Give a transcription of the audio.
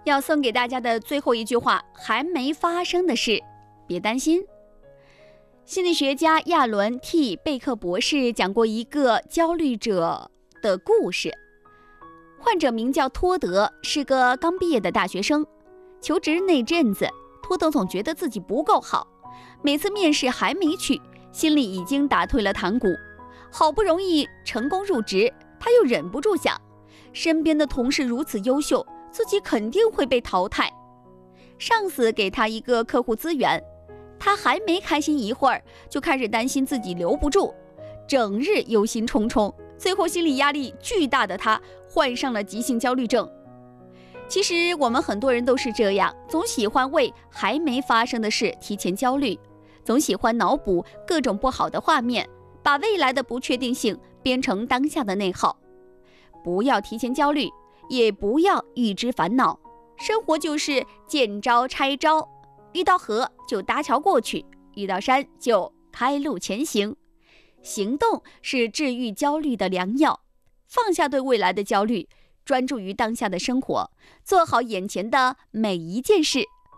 要送给大家的最后一句话，还没发生的事，别担心。心理学家亚伦 ·T· 贝克博士讲过一个焦虑者的故事。患者名叫托德，是个刚毕业的大学生。求职那阵子，托德总觉得自己不够好，每次面试还没去，心里已经打退了堂鼓。好不容易成功入职，他又忍不住想，身边的同事如此优秀，自己肯定会被淘汰。上司给他一个客户资源，他还没开心一会儿，就开始担心自己留不住，整日忧心忡忡，最后心理压力巨大的他患上了急性焦虑症。其实我们很多人都是这样，总喜欢为还没发生的事提前焦虑，总喜欢脑补各种不好的画面，把未来的不确定性编成当下的内耗。不要提前焦虑，也不要预知烦恼。生活就是见招拆招，遇到河就搭桥过去，遇到山就开路前行。行动是治愈焦虑的良药，放下对未来的焦虑，专注于当下的生活，做好眼前的每一件事，